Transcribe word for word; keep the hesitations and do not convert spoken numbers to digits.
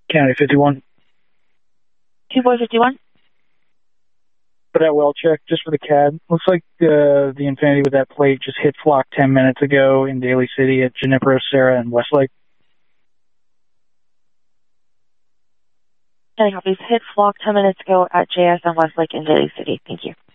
County fifty-one. two four five one. For that well check, just for the cab. Looks like uh, the Infinity with that plate just hit flock ten minutes ago in Daly City at Junipero, Sarah, and Westlake. Any copies? Hit flock ten minutes ago at J S and Westlake in Daly City. Thank you.